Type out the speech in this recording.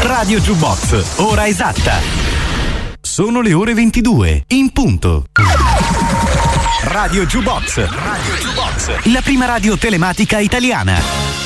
Radio Jukebox, ora esatta. Sono le ore 22, in punto. Radio Jukebox, la prima radio telematica italiana.